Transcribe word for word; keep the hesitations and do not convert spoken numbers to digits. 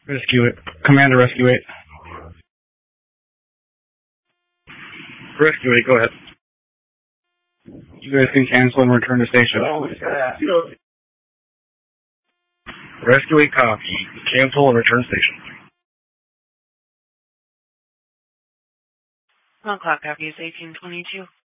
Rescue it. Commander, rescue eight. Rescue eight, go ahead. You guys can cancel and return to station. Oh, yeah. Rescue eight, copy. Cancel and return to station. One clock, copy is eighteen twenty-two.